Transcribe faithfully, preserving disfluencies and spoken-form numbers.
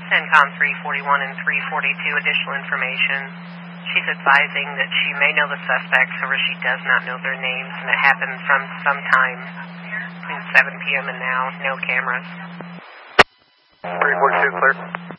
CENTCOM three forty-one and three forty-two, additional information. She's advising that she may know the suspects, however she does not know their names, and it happened from some time between seven p m and now. No cameras. three forty-two, clear.